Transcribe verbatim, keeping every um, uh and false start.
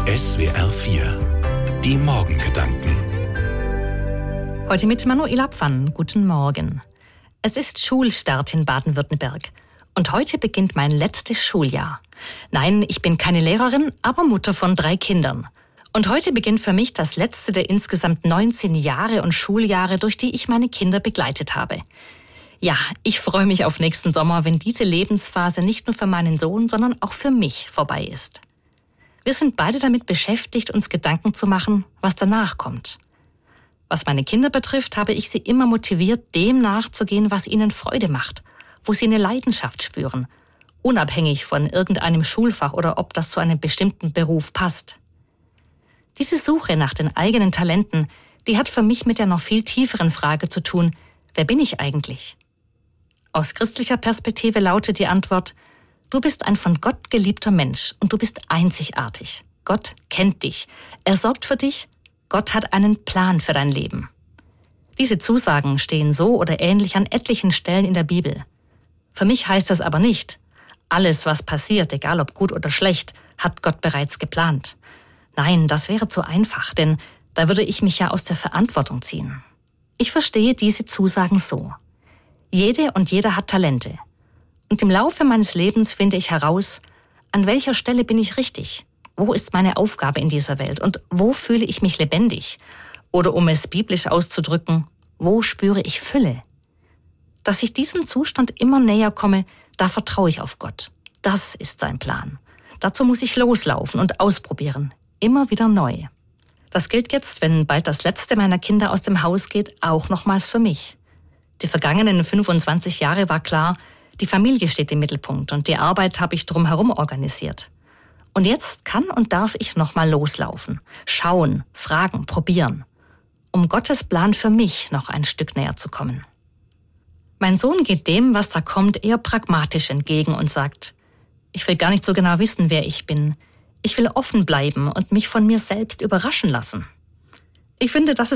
S W R vier. Die Morgengedanken. Heute mit Manuela Pfann. Guten Morgen. Es ist Schulstart in Baden-Württemberg. Und heute beginnt mein letztes Schuljahr. Nein, ich bin keine Lehrerin, aber Mutter von drei Kindern. Und heute beginnt für mich das letzte der insgesamt neunzehn Jahre und Schuljahre, durch die ich meine Kinder begleitet habe. Ja, ich freue mich auf nächsten Sommer, wenn diese Lebensphase nicht nur für meinen Sohn, sondern auch für mich vorbei ist. Wir sind beide damit beschäftigt, uns Gedanken zu machen, was danach kommt. Was meine Kinder betrifft, habe ich sie immer motiviert, dem nachzugehen, was ihnen Freude macht, wo sie eine Leidenschaft spüren, unabhängig von irgendeinem Schulfach oder ob das zu einem bestimmten Beruf passt. Diese Suche nach den eigenen Talenten, die hat für mich mit der noch viel tieferen Frage zu tun: Wer bin ich eigentlich? Aus christlicher Perspektive lautet die Antwort: Du bist ein von Gott geliebter Mensch und du bist einzigartig. Gott kennt dich, er sorgt für dich, Gott hat einen Plan für dein Leben. Diese Zusagen stehen so oder ähnlich an etlichen Stellen in der Bibel. Für mich heißt das aber nicht: Alles, was passiert, egal ob gut oder schlecht, hat Gott bereits geplant. Nein, das wäre zu einfach, denn da würde ich mich ja aus der Verantwortung ziehen. Ich verstehe diese Zusagen so: Jede und jeder hat Talente. Und im Laufe meines Lebens finde ich heraus, an welcher Stelle bin ich richtig? Wo ist meine Aufgabe in dieser Welt? Und wo fühle ich mich lebendig? Oder um es biblisch auszudrücken, wo spüre ich Fülle? Dass ich diesem Zustand immer näher komme, da vertraue ich auf Gott. Das ist sein Plan. Dazu muss ich loslaufen und ausprobieren. Immer wieder neu. Das gilt jetzt, wenn bald das letzte meiner Kinder aus dem Haus geht, auch nochmals für mich. Die vergangenen fünfundzwanzig Jahre war klar, die Familie steht im Mittelpunkt und die Arbeit habe ich drumherum organisiert. Und jetzt kann und darf ich nochmal loslaufen, schauen, fragen, probieren, um Gottes Plan für mich noch ein Stück näher zu kommen. Mein Sohn geht dem, was da kommt, eher pragmatisch entgegen und sagt: Ich will gar nicht so genau wissen, wer ich bin. Ich will offen bleiben und mich von mir selbst überraschen lassen. Ich finde, das